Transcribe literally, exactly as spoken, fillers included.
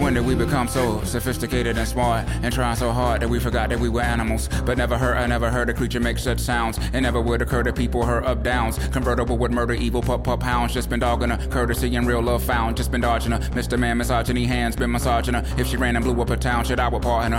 When did we become so sophisticated and smart and trying so hard that we forgot that we were animals? But never heard, I never heard a creature make such sounds. It never would occur to people her up downs. Convertible would murder evil pup pup hounds. Just been dogging her, courtesy and real love found. Just been dodging her, Mister Man misogyny hands been massaging her. If she ran and blew up a town, shit I would pardon her.